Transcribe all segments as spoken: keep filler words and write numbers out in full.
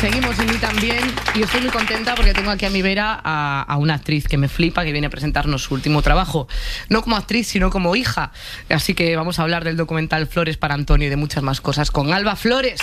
Seguimos en Mí También y estoy muy contenta porque tengo aquí a mi vera a, a una actriz que me flipa, que viene a presentarnos su último trabajo, no como actriz sino como hija, así que vamos a hablar del documental Flores para Antonio y de muchas más cosas con Alba Flores.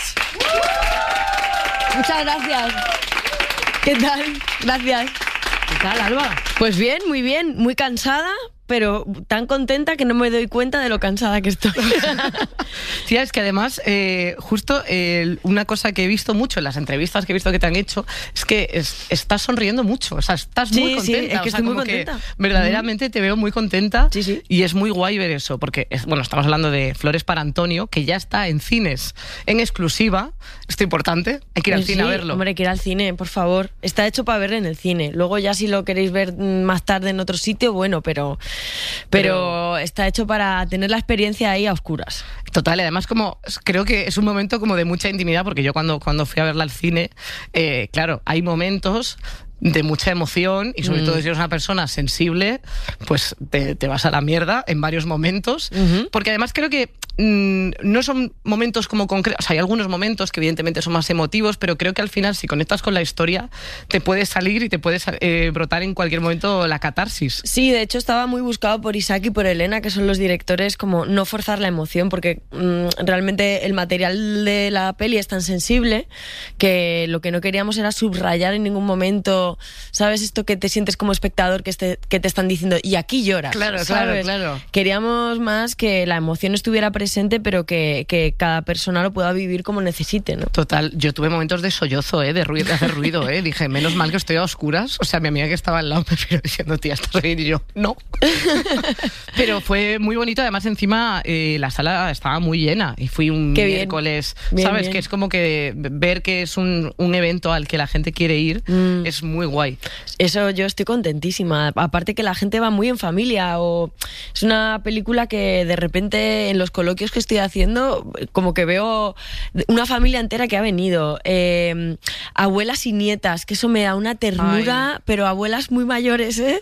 Muchas gracias. ¿Qué tal? Gracias. ¿Qué tal, Alba? Pues bien, muy bien, muy cansada, pero tan contenta que no me doy cuenta de lo cansada que estoy. Tía, es que además, eh, justo eh, una cosa que he visto mucho en las entrevistas que he visto que te han hecho es que es, estás sonriendo mucho, o sea, estás sí, muy contenta. Sí, es que o sea, estoy muy como contenta. Que verdaderamente te veo muy contenta. Sí, sí. Y es muy guay ver eso, porque, es, bueno, estamos hablando de Flores para Antonio, que ya está en cines, en exclusiva. Esto es importante, hay que ir al sí, cine a verlo. Hombre, hay que ir al cine, por favor. Está hecho para verlo en el cine. Luego ya si lo queréis ver más tarde en otro sitio, bueno, pero... Pero, pero está hecho para tener la experiencia ahí a oscuras. Total, y además como creo que es un momento como de mucha intimidad, porque yo cuando, cuando fui a verla al cine, eh, claro, hay momentos de mucha emoción y sobre mm. todo si eres una persona sensible, pues te, te vas a la mierda en varios momentos, uh-huh. porque además creo que mmm, no son momentos como concretos, o sea, hay algunos momentos que evidentemente son más emotivos, pero creo que al final si conectas con la historia te puedes salir y te puedes eh, brotar en cualquier momento la catarsis. Sí, de hecho estaba muy buscado por Isaac y por Elena, que son los directores, como no forzar la emoción, porque mmm, realmente el material de la peli es tan sensible que lo que no queríamos era subrayar en ningún momento, ¿sabes? Esto que te sientes como espectador, que, este, que te están diciendo, y aquí lloras. Claro, ¿sabes? claro, claro. Queríamos más que la emoción estuviera presente, pero que, que cada persona lo pueda vivir como necesite, ¿no? Total, yo tuve momentos de sollozo, ¿eh? de, ruido, de hacer ruido, ¿eh? Dije, menos mal que estoy a oscuras. O sea, mi amiga que estaba al lado me vino diciendo, tía, ¿estás bien? Y yo, no. Pero fue muy bonito, además encima eh, la sala estaba muy llena y fui un Qué miércoles, bien. ¿sabes? Bien, bien. Que es como que ver que es un, un evento al que la gente quiere ir, mm. es muy guay. Eso yo estoy contentísima. Aparte que la gente va muy en familia, o es una película que de repente en los coloquios que estoy haciendo como que veo una familia entera que ha venido, eh, abuelas y nietas, que eso me da una ternura. Ay. Pero abuelas muy mayores, ¿eh?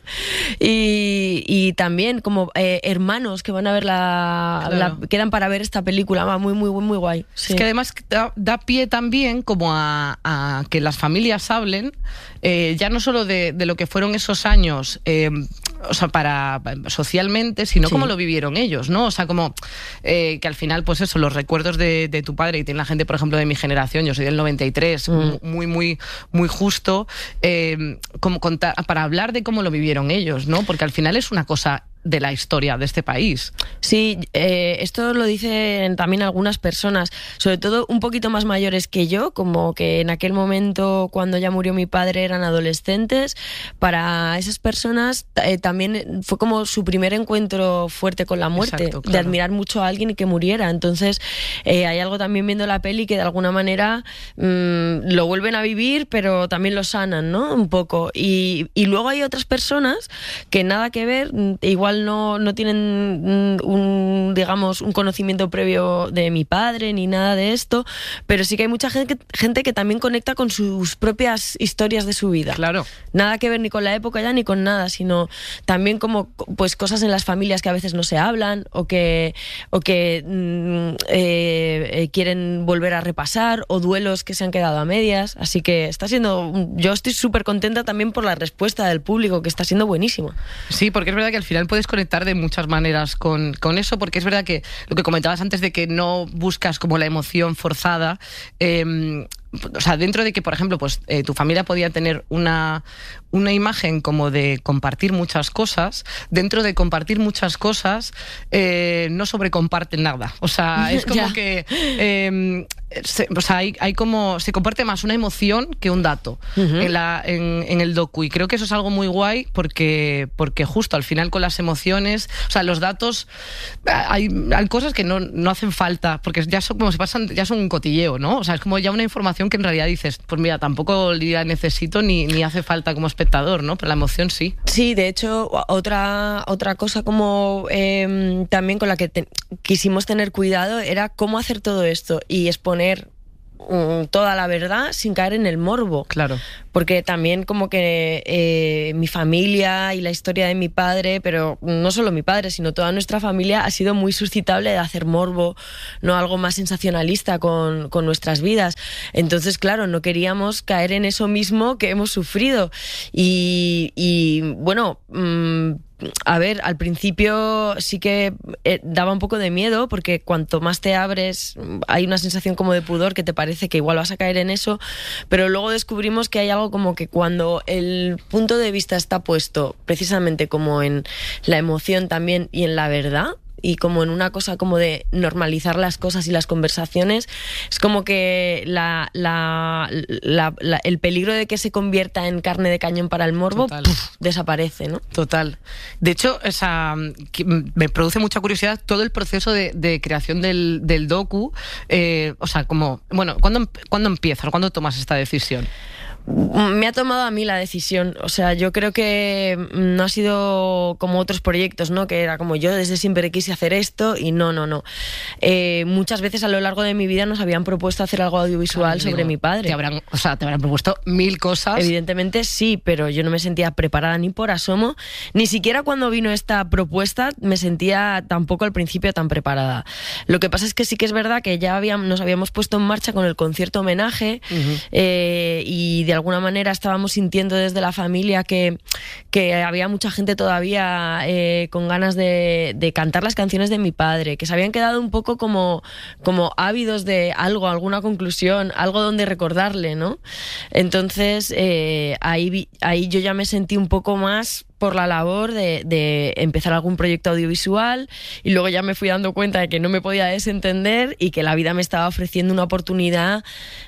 Y, y también como eh, hermanos que van a ver la, claro. la quedan para ver esta película, va muy muy muy, muy guay. Sí. Es que además da, da pie también como a, a que las familias hablen eh, ya no solo de, de lo que fueron esos años, eh, o sea, para socialmente, sino sí. cómo lo vivieron ellos, ¿no? O sea, como eh, que al final, pues eso, los recuerdos de, de tu padre, y tiene la gente, por ejemplo, de mi generación, yo soy del noventa y tres, mm. muy, muy, muy justo, eh, como contar, para hablar de cómo lo vivieron ellos, ¿no? Porque al final es una cosa de la historia de este país. Sí, eh, esto lo dicen también algunas personas, sobre todo un poquito más mayores que yo, como que en aquel momento cuando ya murió mi padre eran adolescentes. Para esas personas eh, también fue como su primer encuentro fuerte con la muerte. Exacto, claro. De admirar mucho a alguien y que muriera. Entonces eh, hay algo también viendo la peli que de alguna manera mmm, lo vuelven a vivir, pero también lo sanan, ¿no? Un poco. Y, y luego hay otras personas que nada que ver, igual No, no tienen un, digamos, un conocimiento previo de mi padre ni nada de esto, pero sí que hay mucha gente, gente que también conecta con sus propias historias de su vida. Claro. Nada que ver ni con la época ya ni con nada, sino también como pues cosas en las familias que a veces no se hablan o que, o que mm, eh, eh, quieren volver a repasar, o duelos que se han quedado a medias. Así que está siendo, yo estoy súper contenta también por la respuesta del público, que está siendo buenísima. Sí, porque es verdad que al final puedes conectar de muchas maneras con, con eso, porque es verdad que lo que comentabas antes de que no buscas como la emoción forzada, eh, o sea, dentro de que, por ejemplo, pues eh, tu familia podía tener una, una imagen como de compartir muchas cosas, dentro de compartir muchas cosas eh, no sobrecomparten nada, o sea, es como que eh, se, o sea, hay, hay como se comparte más una emoción que un dato uh-huh. en, la, en, en el docu, y creo que eso es algo muy guay porque, porque justo al final con las emociones, o sea, los datos hay, hay cosas que no, no hacen falta porque ya son como se pasan, ya son un cotilleo, ¿no? O sea, es como ya una información que en realidad dices, pues mira, tampoco la necesito ni, ni hace falta como espectador, ¿no? Pero la emoción sí. Sí, de hecho, otra, otra cosa como eh, también con la que te, quisimos tener cuidado era cómo hacer todo esto y exponer um, toda la verdad sin caer en el morbo. Claro. Porque también como que eh, mi familia y la historia de mi padre, pero no solo mi padre, sino toda nuestra familia ha sido muy suscitable de hacer morbo, no algo más sensacionalista con, con nuestras vidas. Entonces, claro, no queríamos caer en eso mismo que hemos sufrido. Y, y bueno... Mmm, a ver, al principio sí que eh, daba un poco de miedo porque cuanto más te abres hay una sensación como de pudor que te parece que igual vas a caer en eso, pero luego descubrimos que hay algo como que cuando el punto de vista está puesto precisamente como en la emoción también y en la verdad, y como en una cosa como de normalizar las cosas y las conversaciones, es como que la, la, la, la, el peligro de que se convierta en carne de cañón para el morbo puf, desaparece, ¿no? Total. De hecho, esa, me produce mucha curiosidad todo el proceso de, de creación del, del docu. Eh, o sea, como, bueno, ¿cuándo, ¿cuándo empiezas? ¿Cuándo tomas esta decisión? Me ha tomado a mí la decisión, o sea, yo creo que no ha sido como otros proyectos, ¿no? Que era como yo desde siempre quise hacer esto y no, no, no. Eh, muchas veces a lo largo de mi vida nos habían propuesto hacer algo audiovisual claro, sobre digo, mi padre. Te habrán, o sea, te habrán propuesto mil cosas. Evidentemente sí, pero yo no me sentía preparada ni por asomo, ni siquiera cuando vino esta propuesta me sentía tampoco al principio tan preparada. Lo que pasa es que sí que es verdad que ya habíamos, nos habíamos puesto en marcha con el concierto homenaje uh-huh. eh, y de alguna manera estábamos sintiendo desde la familia que, que había mucha gente todavía eh, con ganas de, de cantar las canciones de mi padre, que se habían quedado un poco como, como ávidos de algo, alguna conclusión, algo donde recordarle, ¿no? Entonces eh, ahí, ahí yo ya me sentí un poco más por la labor de, de empezar algún proyecto audiovisual y luego ya me fui dando cuenta de que no me podía desentender y que la vida me estaba ofreciendo una oportunidad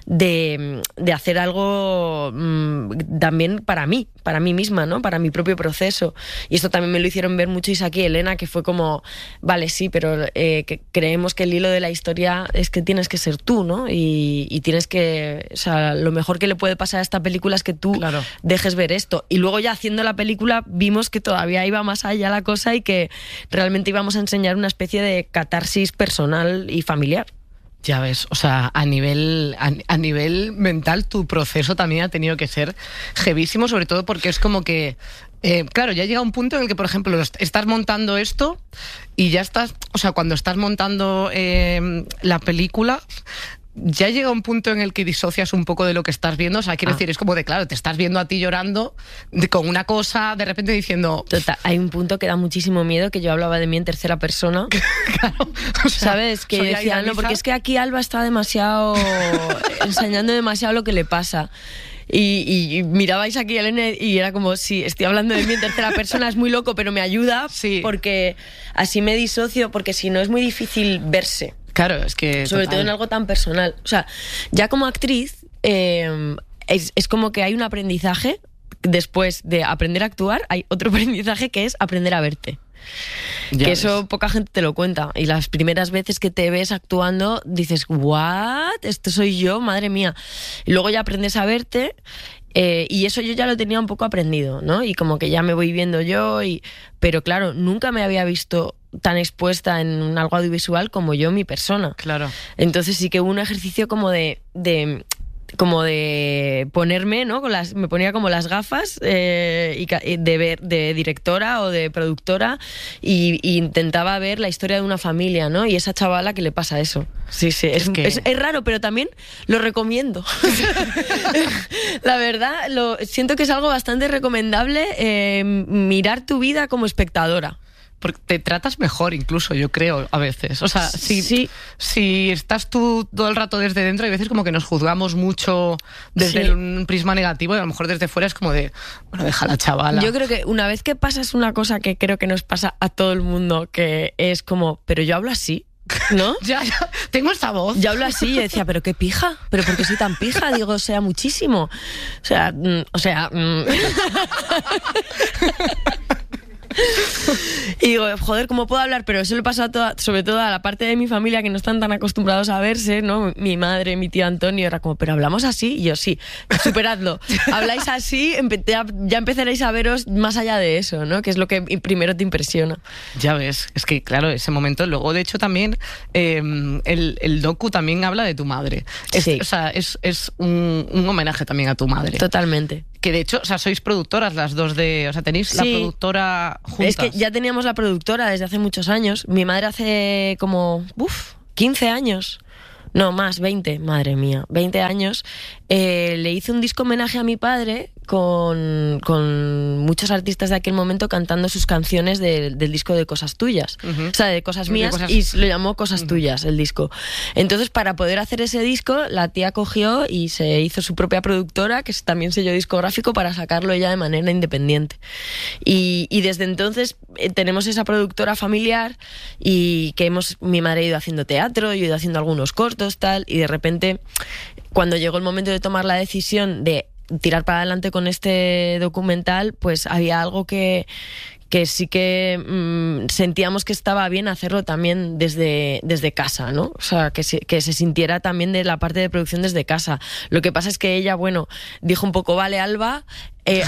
de, de hacer algo mmm, también para mí, para mí misma, ¿no? Para mi propio proceso. Y esto también me lo hicieron ver mucho Isaac y Elena, que fue como, vale, sí, pero eh, que creemos que el hilo de la historia es que tienes que ser tú, ¿no? Y, y tienes que, o sea, lo mejor que le puede pasar a esta película es que tú claro. dejes ver esto. Y luego ya haciendo la película vimos que todavía iba más allá la cosa y que realmente íbamos a enseñar una especie de catarsis personal y familiar. Ya ves, o sea, a nivel, a, a nivel mental tu proceso también ha tenido que ser heavísimo, sobre todo porque es como que, eh, claro, ya llega un punto en el que, por ejemplo, estás montando esto y ya estás, o sea, cuando estás montando eh, la película... ya llega un punto en el que disocias un poco de lo que estás viendo, o sea, quiero ah. decir, es como de, claro, te estás viendo a ti llorando de, con una cosa, de repente diciendo... Total, hay un punto que da muchísimo miedo, que yo hablaba de mí en tercera persona. Claro, o sea, ¿sabes? Que decía, no, porque es que aquí Alba está demasiado... enseñando demasiado lo que le pasa. Y, y, y mirabais aquí a Elena y era como, sí, estoy hablando de mí en tercera persona, es muy loco, pero me ayuda sí. porque así me disocio, porque si no es muy difícil verse. Claro, es que... Sobre total. todo en algo tan personal. O sea, ya como actriz, eh, es, es como que hay un aprendizaje, después de aprender a actuar, hay otro aprendizaje que es aprender a verte. Ya que ves. Eso poca gente te lo cuenta. Y las primeras veces que te ves actuando, dices, ¿what? Esto soy yo, madre mía. Y luego ya aprendes a verte... Eh, y eso yo ya lo tenía un poco aprendido, ¿no? Y como que ya me voy viendo yo, y pero claro, nunca me había visto tan expuesta en algo audiovisual como yo, mi persona. Claro. Entonces sí que hubo un ejercicio como de... de como de ponerme, ¿no? Con las, me ponía como las gafas eh, y de, ver, de directora o de productora y, y intentaba ver la historia de una familia, ¿no? Y esa chavala que le pasa eso. Sí, sí, es, es, que... es, es raro, pero también lo recomiendo. La verdad, lo, siento que es algo bastante recomendable eh, mirar tu vida como espectadora. Porque te tratas mejor incluso, yo creo, a veces. O sea, si, sí. si estás tú todo el rato desde dentro, hay veces como que nos juzgamos mucho desde sí. un prisma negativo y a lo mejor desde fuera es como de, bueno, deja la chavala. Yo creo que una vez que pasas una cosa que creo que nos pasa a todo el mundo, que es como, pero yo hablo así, ¿no? ya, ya, tengo esta voz. Yo hablo así y decía, pero qué pija, pero ¿por qué soy tan pija? Digo, o sea, muchísimo. O sea, mm, o sea... Mm. Y digo, joder, ¿cómo puedo hablar? Pero eso le pasa a toda, sobre todo a la parte de mi familia que no están tan acostumbrados a verse, ¿no? Mi madre, mi tío Antonio, era como, ¿pero hablamos así? Y yo, sí, superadlo. Habláis así, ya, ya empezaréis a veros más allá de eso, ¿no? Que es lo que primero te impresiona. Ya ves, es que claro, ese momento, luego de hecho también eh, el, el docu también habla de tu madre. Es, Sí. O sea, es, es un, un homenaje también a tu madre. Totalmente. Que de hecho, o sea, sois productoras las dos de... O sea, tenéis la Sí. productora juntas. Es que ya teníamos la productora desde hace muchos años. Mi madre hace como, uf, quince años. No, más, veinte, madre mía, veinte años. Eh, le hice un disco homenaje a mi padre con, con muchos artistas de aquel momento cantando sus canciones de, del disco de Cosas Tuyas. Uh-huh. O sea, de Cosas Mías, de cosas... y lo llamó Cosas uh-huh. Tuyas, el disco. Entonces, para poder hacer ese disco, la tía cogió y se hizo su propia productora, que es también sello discográfico, para sacarlo ella de manera independiente. Y, y desde entonces eh, tenemos esa productora familiar y que hemos, mi madre ha ido haciendo teatro, yo he ido haciendo algunos cortos, tal, y de repente, cuando llegó el momento de tomar la decisión de tirar para adelante con este documental, pues había algo que, que sí que mmm, sentíamos que estaba bien hacerlo también desde, desde casa, ¿no? O sea, que se, que se sintiera también de la parte de producción desde casa. Lo que pasa es que ella, bueno, dijo un poco, vale, Alba... Eh,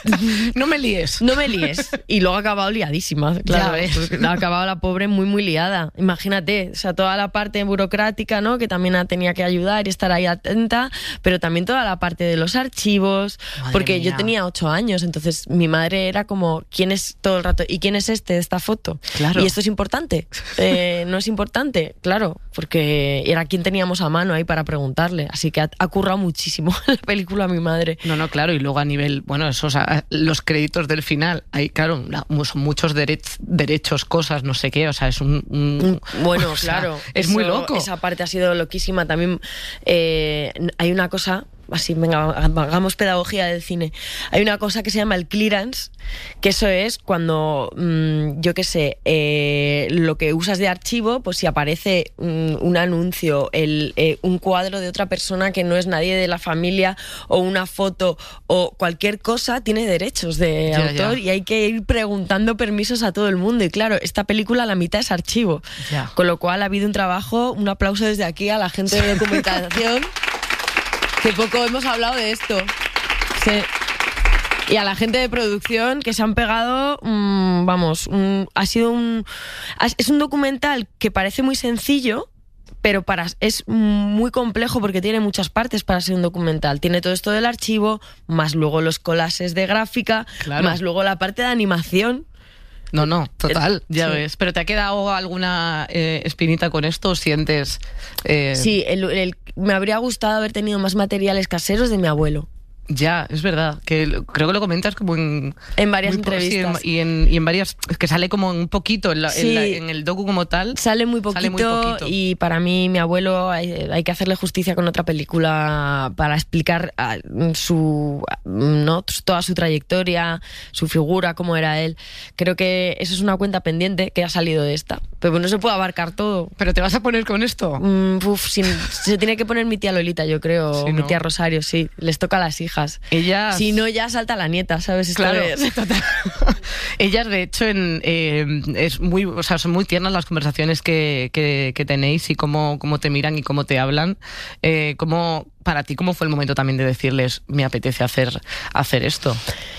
no me líes. No me líes. Y luego ha acabado liadísima. Claro, ha acabado la pobre muy, muy liada. Imagínate, o sea, toda la parte burocrática, ¿no? Que también tenía que ayudar y estar ahí atenta, pero también toda la parte de los archivos, madre porque mía. Yo tenía ocho años, entonces mi madre era como, ¿quién es todo el rato? ¿Y quién es este de esta foto? Claro. Y esto es importante. Eh, no es importante, claro, porque era quien teníamos a mano ahí para preguntarle. Así que ha, ha currado muchísimo la película a mi madre. No, no, claro, y luego a nivel... Bueno, eso, o sea, los créditos del final, hay, claro, son muchos derech- derechos, cosas, no sé qué, o sea, es un... un bueno, o sea, claro. Es eso, muy loco. Esa parte ha sido loquísima. También eh, hay una cosa... Así, venga, hagamos pedagogía del cine. Hay una cosa que se llama el clearance, que eso es cuando, mmm, yo qué sé, eh, lo que usas de archivo, pues si aparece mmm, un anuncio, el, eh, un cuadro de otra persona que no es nadie de la familia, o una foto, o cualquier cosa, tiene derechos de ya, autor, ya. Y hay que ir preguntando permisos a todo el mundo. Y claro, esta película la mitad es archivo. Ya. Con lo cual ha habido un trabajo, un aplauso desde aquí a la gente de documentación. Que poco hemos hablado de esto. Sí. Y a la gente de producción que se han pegado, mmm, vamos, un, ha sido un... Es un documental que parece muy sencillo, pero para, es muy complejo porque tiene muchas partes para ser un documental. Tiene todo esto del archivo, más luego los collages de gráfica, claro. Más luego la parte de animación. No, no, total, ya sí. ves. ¿Pero te ha quedado alguna eh, espinita con esto o sientes...? Eh... Sí, el, el, me habría gustado haber tenido más materiales caseros de mi abuelo. Ya, es verdad, que creo que lo comentas como en... En varias muy, entrevistas. Sí, en, y, en, y en varias... Que sale como un poquito en, la, sí, en, la, en el docu como tal. Sale muy poquito, sale muy poquito. Y para mí, mi abuelo, hay, hay que hacerle justicia con otra película para explicar su, ¿no? toda su trayectoria, su figura, cómo era él. Creo que eso es una cuenta pendiente que ha salido de esta. Pero no se puede abarcar todo. ¿Pero te vas a poner con esto? Mm, uf, sin, se tiene que poner mi tía Lolita, yo creo, sí, o mi ¿no? tía Rosario, sí. Les toca a las hijas. Ellas... Si no, ya salta la nieta, ¿sabes? Esto Claro, es... total. Ellas, de hecho, en, eh, es muy, o sea, son muy tiernas las conversaciones que, que, que tenéis y cómo, cómo te miran y cómo te hablan. Eh, cómo, para ti, ¿cómo fue el momento también de decirles, me apetece hacer, hacer esto?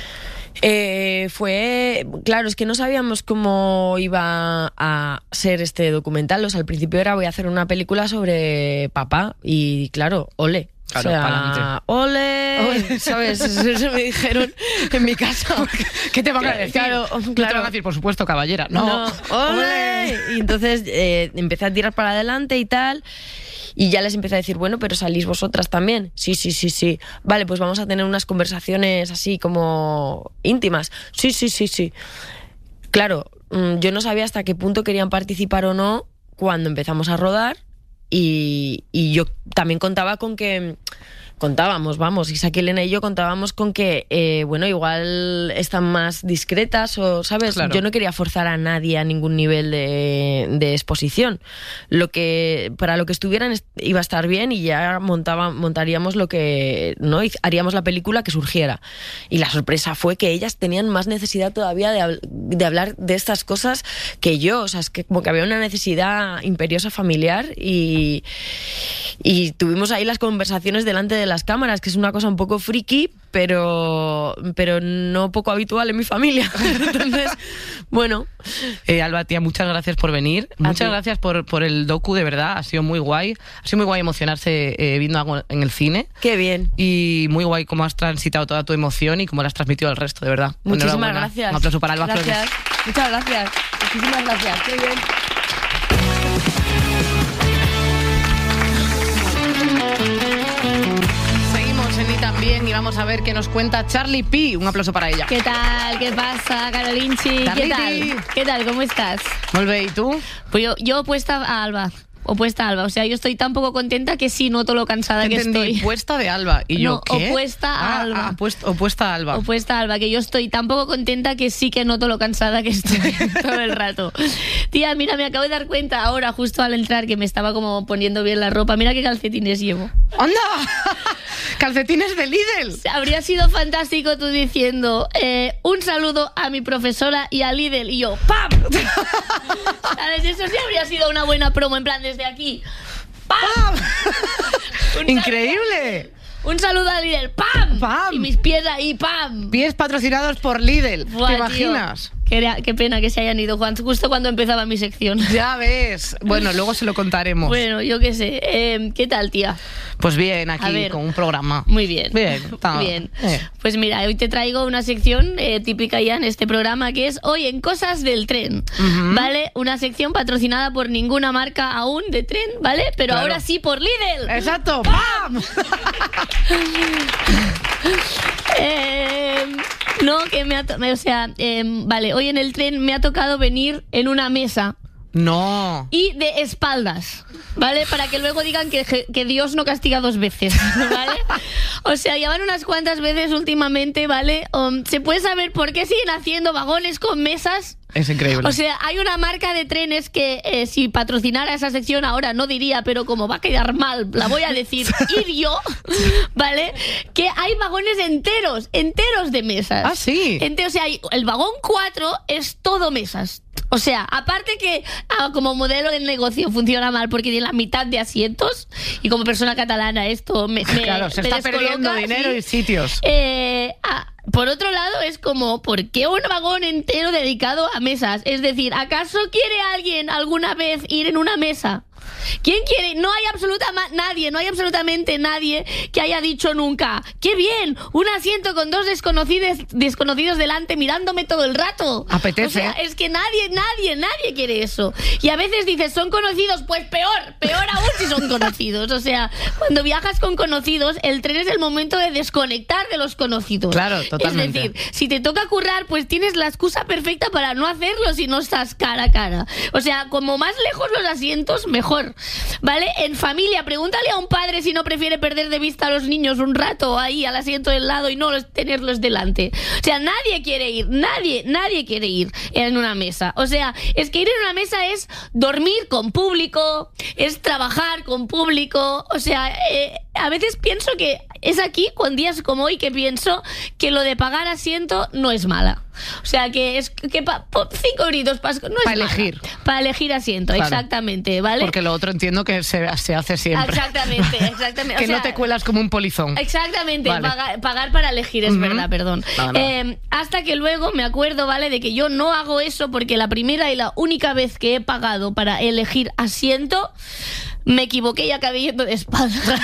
Eh, fue, claro, es que no sabíamos cómo iba a ser este documental. O sea, al principio era, voy a hacer una película sobre papá y claro, ole. Claro, o sea, pa'lante. ¡Ole! Ole. ¿Sabes? Eso me dijeron en mi casa. ¿Qué te van a decir? Claro, claro. claro. No te van a decir, por supuesto, caballera. No. no. ¡Ole! Y entonces eh, empecé a tirar para adelante y tal. Y ya les empecé a decir, bueno, pero salís vosotras también. Sí, sí, sí, sí. Vale, pues vamos a tener unas conversaciones así como íntimas. Sí, sí, sí, sí. Claro, yo no sabía hasta qué punto querían participar o no cuando empezamos a rodar. Y, y yo también contaba con que, contábamos, vamos, Isaac, Elena y yo contábamos con que, eh, bueno, igual están más discretas o, ¿sabes? Claro. Yo no quería forzar a nadie a ningún nivel de, de exposición. Lo que, para lo que estuvieran iba a estar bien y ya montaba, montaríamos lo que, ¿no? Y haríamos la película que surgiera. Y la sorpresa fue que ellas tenían más necesidad todavía de, de hablar de estas cosas que yo, o sea, es que como que había una necesidad imperiosa familiar y, y tuvimos ahí las conversaciones delante de las cámaras, que es una cosa un poco friki, pero, pero no poco habitual en mi familia. Entonces, bueno. Eh, Alba, tía, muchas gracias por venir. A Muchas ti. gracias por, por el docu, de verdad. Ha sido muy guay. Ha sido muy guay emocionarse eh, viendo algo en el cine. Qué bien. Y muy guay cómo has transitado toda tu emoción y cómo la has transmitido al resto, de verdad. Muchísimas Enhorabuena. gracias. Un aplauso para Alba Gracias. Flores. Muchas gracias. Muchísimas gracias. Qué bien. Seguimos en Y También y vamos a ver qué nos cuenta Charlie P. Un aplauso para ella. ¿Qué tal? ¿Qué pasa, Carolinchi? Carliti. ¿Qué tal? ¿Qué tal? ¿Cómo estás? Molt bé, ¿y tú? Pues yo, yo opuesta a Alba. Opuesta a Alba. O sea, yo estoy tan poco contenta que sí noto lo cansada que Entendí, estoy. opuesta de Alba. Y yo, No, ¿qué? opuesta a Ah, Alba. ah, opuesta, opuesta a Alba. Opuesta a Alba, que yo estoy tan poco contenta que sí que noto lo cansada que estoy todo el rato. Tía, mira, me acabo de dar cuenta ahora, justo al entrar, que me estaba como poniendo bien la ropa. Mira qué calcetines llevo. ¡Anda! ¡Calcetines de Lidl! Habría sido fantástico tú diciendo eh, un saludo a mi profesora y a Lidl y yo ¡pam! ¿Sabes? Eso sí habría sido una buena promo, en plan desde aquí ¡pam! Un ¡Increíble! saludo, un saludo a Lidl ¡pam! ¡Pam! Y mis pies ahí ¡pam! Pies patrocinados por Lidl. Buah, ¿Te tío, imaginas? Qué, qué pena que se hayan ido, Juan, justo cuando empezaba mi sección. Ya ves. Bueno, luego se lo contaremos. Bueno, yo qué sé. Eh, ¿Qué tal, tía? Pues bien, A aquí ver. con un programa. Muy bien. Bien, está bien. eh. Pues mira, hoy te traigo una sección eh, típica ya en este programa que es Hoy en Cosas del Tren, Ujú. ¿vale? Una sección patrocinada por ninguna marca aún de tren, ¿vale? Pero Claro. ahora sí por Lidl. Exacto. ¡Pam! Eh, no, que me ha... to- O sea, eh, vale, hoy en el tren me ha tocado venir en una mesa No. y de espaldas, ¿vale? Para que luego digan que, que Dios no castiga dos veces, ¿vale? O sea, ya van unas cuantas veces últimamente, ¿vale? Um, ¿Se puede saber por qué siguen haciendo vagones con mesas? Es increíble. O sea, hay una marca de trenes que eh, si patrocinara esa sección ahora no diría, pero como va a quedar mal, la voy a decir idio, ¿vale? Que hay vagones enteros, enteros de mesas. Ah, sí. Ente- o sea, hay- el vagón cuatro es todo mesas. O sea, aparte que ah, como modelo de negocio funciona mal porque tiene la mitad de asientos y como persona catalana esto me, me claro, se me está descoloca, perdiendo dinero ¿sí? y sitios. Eh, ah, por otro lado, es como, ¿por qué un vagón entero dedicado a mesas? Es decir, ¿acaso quiere alguien alguna vez ir en una mesa? ¿Quién quiere? No hay absoluta nadie, no hay absolutamente nadie que haya dicho nunca, ¡qué bien! Un asiento con dos desconocidos, desconocidos delante mirándome todo el rato. Apetece. O sea, es que nadie, nadie, nadie quiere eso. Y a veces dices, ¿son conocidos? Pues peor, peor aún si son conocidos. O sea, cuando viajas con conocidos, el tren es el momento de desconectar de los conocidos. Claro, totalmente. Es decir, si te toca currar, pues tienes la excusa perfecta para no hacerlo si no estás cara a cara. O sea, como más lejos los asientos, mejor. ¿Vale? En familia, pregúntale a un padre si no prefiere perder de vista a los niños un rato ahí al asiento del lado y no los, tenerlos delante. O sea, nadie quiere ir, nadie, nadie quiere ir en una mesa. O sea, es que ir en una mesa es dormir con público, es trabajar con público. O sea, eh, a veces pienso que es aquí, con días como hoy, que pienso que lo de pagar asiento no es mala. O sea, que es que pa, por cinco euritos pa, no es Para elegir. Para elegir asiento, Claro. exactamente, ¿vale? Porque lo otro entiendo que se, se hace siempre. Exactamente, exactamente. Que O sea, no te cuelas como un polizón. Exactamente, Vale. pagar, pagar para elegir, es Ujú. verdad, perdón. Nada, nada. Eh, hasta que luego me acuerdo, ¿vale? De que yo no hago eso porque la primera y la única vez que he pagado para elegir asiento, me equivoqué y acabé yendo de espaldas.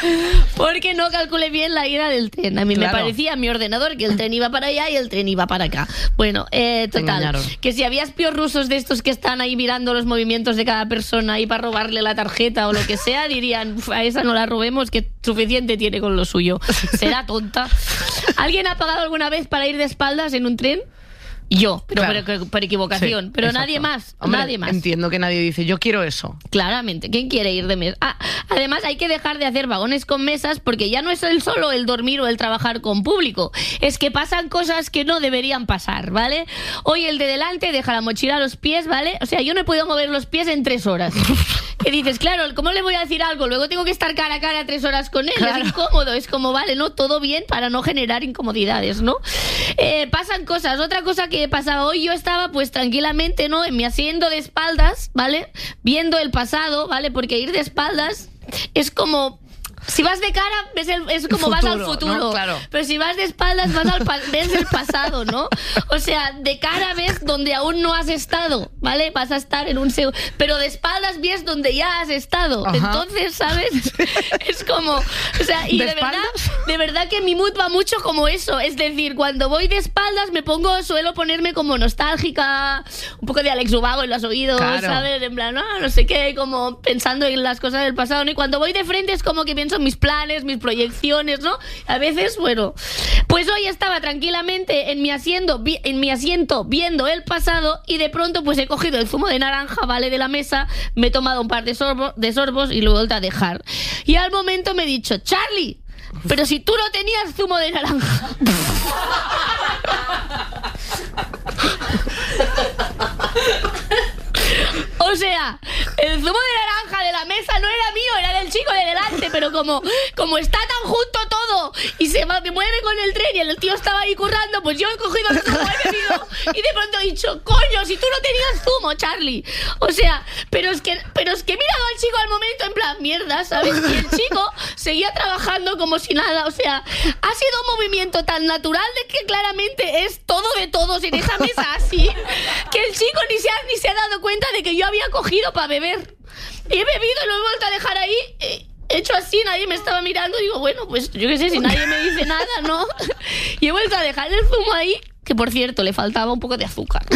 Porque no calculé bien la ida del tren. A mí Claro. me parecía a mi ordenador que el tren iba para allá y el tren iba para acá. Bueno, eh, Te total. engañaron. Que si había espíos rusos de estos que están ahí mirando los movimientos de cada persona y para robarle la tarjeta o lo que sea, dirían, "Uf, a esa no la robemos, que suficiente tiene con lo suyo. Será tonta. ¿Alguien ha pagado alguna vez para ir de espaldas en un tren? Yo, pero Claro. por, por equivocación. Sí, pero exacto. nadie más, Hombre, nadie más. Entiendo que nadie dice, yo quiero eso. Claramente, ¿quién quiere ir de mesa? Ah, además, hay que dejar de hacer vagones con mesas porque ya no es el solo el dormir o el trabajar con público. Es que pasan cosas que no deberían pasar, ¿vale? Hoy el de delante deja la mochila a los pies, ¿vale? O sea, yo no he podido mover los pies en tres horas. Que dices, claro, ¿cómo le voy a decir algo? Luego tengo que estar cara a cara tres horas con él. Claro. Es incómodo, es como, vale, ¿no? Todo bien para no generar incomodidades, ¿no? Eh, pasan cosas. Otra cosa que pasaba hoy, yo estaba pues tranquilamente, ¿no? En mi asiento de espaldas, ¿vale? Viendo el pasado, ¿vale? Porque ir de espaldas es como... Si vas de cara, ves el, es como El vas al futuro, futuro. ¿no? Claro. Pero si vas de espaldas, vas al pa- ves el pasado, ¿no? O sea, de cara ves donde aún no has estado, ¿vale? Vas a estar en un... seg- Pero de espaldas ves donde ya has estado. Ajá. Entonces, ¿sabes? Es como... O sea, y ¿De de, verdad, espaldas? de verdad que mi mood va mucho como eso. Es decir, cuando voy de espaldas me pongo, suelo ponerme como nostálgica, un poco de Alex Ubago en los oídos, Claro. ¿sabes? En plan, ah, no sé qué, como pensando en las cosas del pasado, ¿no? Y cuando voy de frente es como que pienso en mis planes, mis proyecciones, ¿no? A veces, bueno, pues hoy estaba tranquilamente en mi asiento, vi- en mi asiento viendo el pasado y de pronto pues he cogido el zumo de naranja, ¿vale? De la mesa, me he tomado un par de, sorbo- de sorbos y lo he vuelto a dejar. Y al momento me he dicho, Charlie, pero si tú no tenías zumo de naranja. O sea, el zumo de naranja de la mesa no era mío, era del chico de delante, pero como, como está tan junto todo y se va- me mueve con el tren y el tío estaba ahí currando, pues yo he cogido el zumo, he bebido y de pronto he dicho, coño, si tú no tenías zumo, Charlie. O sea, pero es que, pero es que he mirado al chico al momento en plan, mierda, ¿sabes? Y el chico seguía trabajando como si nada, o sea, ha sido un movimiento tan natural de que claramente es todo de todos en esa mesa así, que el chico ni se ha, ni se ha dado cuenta de que yo había cogido para beber. Y he bebido y lo he vuelto a dejar ahí. He hecho así, nadie me estaba mirando. Digo, bueno, pues yo qué sé, si nadie me dice nada, ¿no? Y he vuelto a dejar el zumo ahí, que por cierto, le faltaba un poco de azúcar.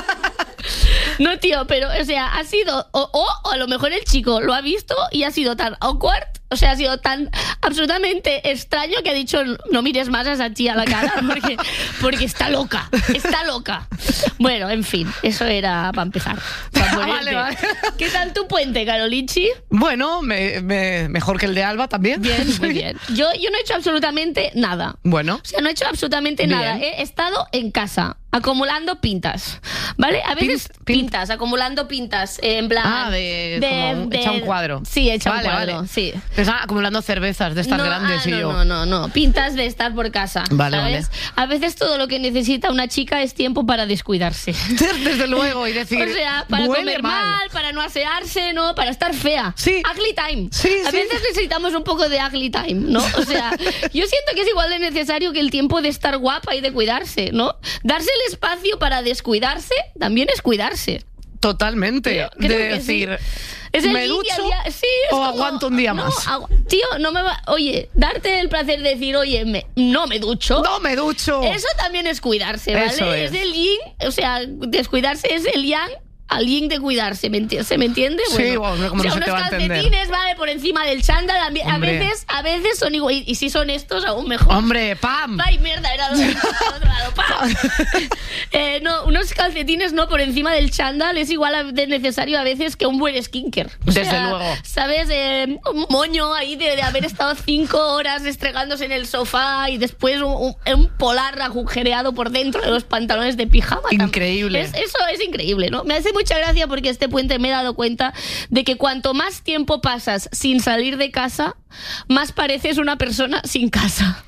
No, tío, pero, o sea, ha sido... O, o, o a lo mejor el chico lo ha visto y ha sido tan awkward, o sea, ha sido tan absolutamente extraño que ha dicho, no mires más a esa tía a la cara porque, porque está loca, está loca. Bueno, en fin, eso era para empezar. Para Vale, vale. ¿Qué tal tu puente, Carolichi? Bueno, me- me- mejor que el de Alba también. Bien, muy bien. Yo, yo no he hecho absolutamente nada. Bueno, O sea, no he hecho absolutamente Bien. nada. He estado en casa, acumulando pintas. ¿Vale? A veces Pin- pin- pintas, acumulando pintas. eh, en plan. Ah, de- como un- hecha un cuadro. Sí, hecha Vale, un cuadro. vale. Sí. pensaba acumulando cervezas de estas No, grandes ah, y no, yo. no, no, no. Pintas de estar por casa. Vale, ¿sabes? A veces todo lo que necesita una chica es tiempo para descuidarse. Desde luego, y decir. O sea, para huele comer mal. mal, para no asearse, ¿no? Para estar fea. Sí. Ugly time. Sí, A sí. veces necesitamos un poco de ugly time, ¿no? O sea, yo siento que es igual de necesario que el tiempo de estar guapa y de cuidarse, ¿no? Darse el espacio para descuidarse también es cuidarse. Totalmente. Creo- creo de que decir, sí. Es el ¿me yin y el ducho yang. Sí, es o como- aguanto un día no, más? agu- tío, no me va... Oye, darte el placer de decir, oye, me- no me ducho. ¡No me ducho! Eso también es cuidarse, ¿vale? Eso es. el yin, o sea, descuidarse es el yang al yin de cuidarse, ¿me enti- ¿se me entiende? Sí, bueno, como o sea, no se te unos va a entender. calcetines, ¿vale? Por encima del chándal, a, a Hombre. veces, a veces son igual, y, y si son estos, aún mejor. ¡Hombre, pam! ¡Ay, mierda! Era del otro lado. ¡Pam! Eh, no, unos calcetines no por encima del chándal es igual a- de necesario a veces que un buen skinker. O Desde sea, luego. ¿Sabes? Eh, un moño ahí de, de haber estado cinco horas estregándose en el sofá y después un, un- un polar agujereado por dentro de los pantalones de pijama. Increíble. Es- eso es increíble, ¿no? Me hace mucha gracia porque este puente me he dado cuenta de que cuanto más tiempo pasas sin salir de casa, más pareces una persona sin casa.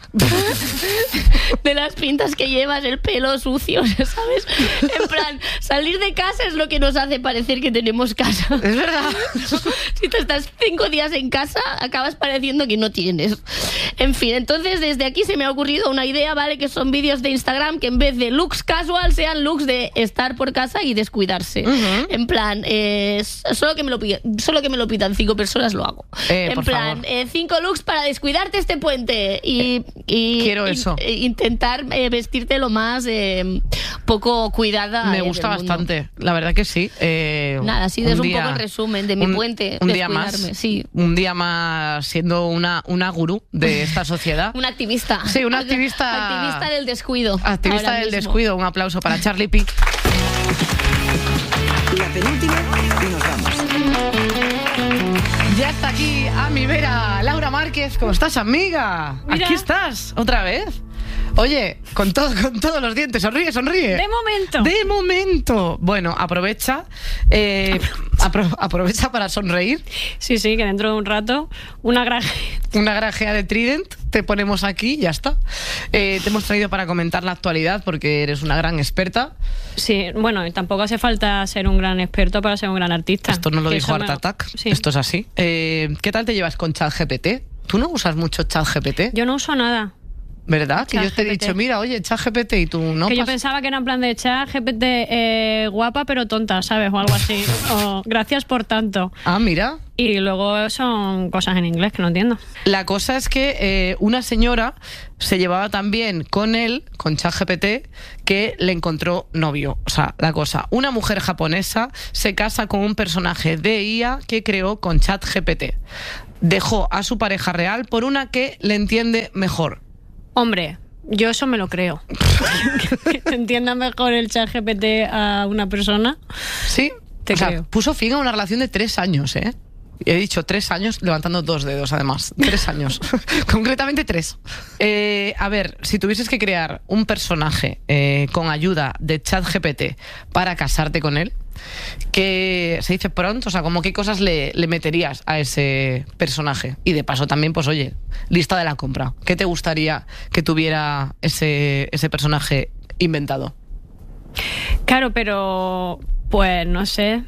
De las pintas que llevas, el pelo sucio, ¿sabes? En plan, salir de casa es lo que nos hace parecer que tenemos casa. Es verdad. Si te estás cinco días en casa, acabas pareciendo que no tienes. En fin, entonces desde aquí se me ha ocurrido una idea, ¿vale? Que son vídeos de Instagram que en vez de looks casual sean looks de estar por casa y descuidarse. Ujú. En plan, eh, solo, que me lo pidan, solo que me lo pidan cinco personas lo hago. Eh, en por plan, favor. eh, cinco looks para descuidarte este puente y, y quiero eso. In, intentar eh, vestirte lo más eh, poco cuidada. Me eh, gusta del mundo. bastante, la verdad que sí. Eh, Nada, así es un, un poco el resumen de mi un, puente. Un día más, sí. un día más siendo una, una gurú de esta sociedad. Una activista. Sí, una activista. Activista del descuido. Activista del mismo. descuido. Un aplauso para Charlie Pi. La penúltima y nos vamos. Ya está aquí a mi vera Laura Márquez. ¿Cómo estás, amiga? Mira. Aquí estás, otra vez. Oye, con, todo, con todos los dientes, sonríe, sonríe. De momento. De momento. Bueno, aprovecha, eh, apro aprovecha para sonreír. Sí, sí, que dentro de un rato una graje. Una grajea de Trident, te ponemos aquí y ya está. Eh, te hemos traído para comentar la actualidad porque eres una gran experta. Sí, bueno, y tampoco hace falta ser un gran experto para ser un gran artista. Esto no lo Que dijo eso Art me- Attack, Sí. esto es así. Eh, ¿Qué tal te llevas con ChatGPT? ¿Tú no usas mucho ChatGPT? Yo no uso nada. ¿Verdad? Que yo te he ChatGPT. dicho, mira, oye, ChatGPT y tú no. que yo pas- pensaba que era en plan de chat G P T eh, guapa pero tonta, ¿sabes? O algo así. O gracias por tanto. Ah, mira. Y luego son cosas en inglés que no entiendo. La cosa es que eh, una señora se llevaba tan bien con él, con ChatGPT, que le encontró novio. O sea, la cosa, una mujer japonesa se casa con un personaje de I A que creó con ChatGPT. Dejó a su pareja real por una que le entiende mejor. Hombre, yo eso me lo creo. Que te entienda mejor el chat G P T a una persona. ¿Sí? Te o sea, creo. puso fin a una relación de tres años, ¿eh? He dicho tres años levantando dos dedos, además. Tres años. Concretamente tres. Eh, a ver, si tuvieses que crear un personaje eh, con ayuda de ChatGPT para casarte con él, ¿qué se dice pronto? O sea, como qué cosas le, le meterías a ese personaje. Y de paso también, pues oye, lista de la compra. ¿Qué te gustaría que tuviera ese, ese personaje inventado? Claro, pero pues no sé.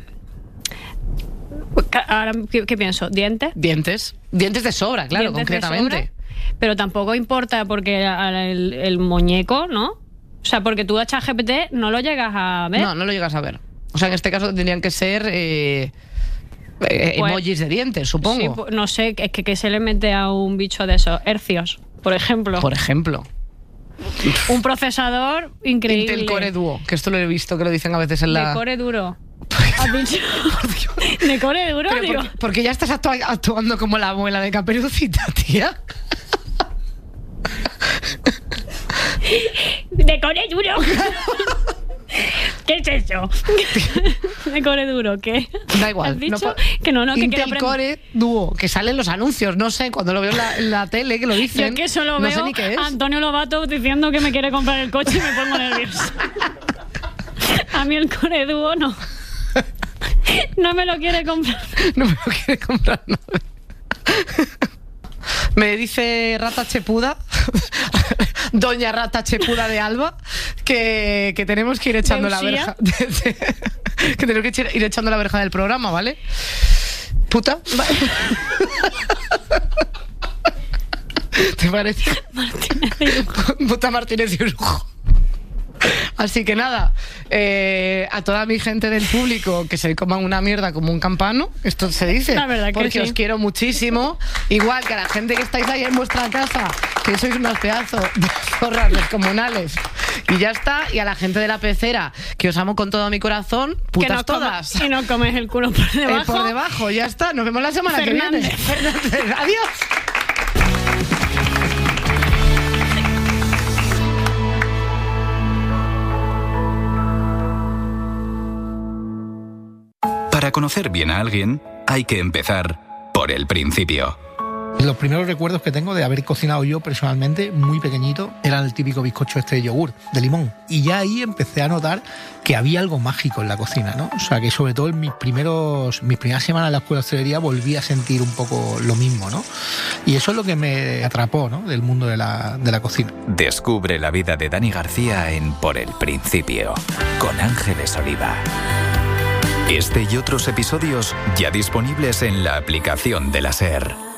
Ca- Ahora, ¿qué, qué pienso? ¿Dientes? Dientes. Dientes de sobra, claro, Dientes de concretamente. sobra, pero tampoco importa porque a- el, el muñeco, ¿no? O sea, porque tú a ChatGPT no lo llegas a ver. No, no lo llegas a ver. O sea, en este caso tendrían que ser eh, eh, Pues- emojis de dientes, Sí, supongo. pues, no sé, es que, que se le mete a un bicho de esos, hercios, por ejemplo. Por ejemplo. Un procesador increíble. Intel Core Duo, que esto lo he visto que lo dicen a veces en la... De core duro. ¿Has dicho? De core duro, Pero digo. porque, porque ya estás actua- actuando como la abuela de Caperucita, tía. De core duro. ¿Qué es eso? De core duro, ¿qué? Da igual. ¿Has dicho? pa- que no, no, que quiero Intel aprender. Core Duo, que salen los anuncios, no sé, cuando lo veo en la, en la tele, que lo Yo dicen. es que solo no veo sé ni qué es. a Antonio Lobato diciendo que me quiere comprar el coche y me pongo nerviosa. A mí el core dúo no. No me lo quiere comprar. No me lo quiere comprar nadie. Me dice Rata Chepuda, doña Rata Chepuda de Alba, que, que tenemos que ir echando la Usía. verja. de- de- que tenemos que ir echando la verja del programa, ¿vale? Puta. ¿Te parece? Martínez de Lujo. Puta Martínez de Urujo. Así que nada, eh, a toda mi gente del público que se coman una mierda como un campano, esto se dice, La verdad que porque sí. os quiero muchísimo, igual que a la gente que estáis ahí en vuestra casa, que sois unos pedazos de zorras descomunales, y ya está, y a la gente de la pecera, que os amo con todo mi corazón, Que putas no coma- todas. y no comes el culo por Eh, debajo. por debajo, ya está, nos vemos la semana que viene. Fernández. Fernández, adiós. Para conocer bien a alguien, hay que empezar por el principio. Los primeros recuerdos que tengo de haber cocinado yo personalmente, muy pequeñito, eran el típico bizcocho este de yogur, de limón. Y ya ahí empecé a notar que había algo mágico en la cocina, ¿no? O sea, que sobre todo en mis primeros, mis primeras semanas en la escuela de hostelería volví a sentir un poco lo mismo, ¿no? Y eso es lo que me atrapó, ¿no? Del mundo de la, de la cocina. Descubre la vida de Dani García en Por el Principio, con Ángeles Oliva. Este y otros episodios ya disponibles en la aplicación de la SER.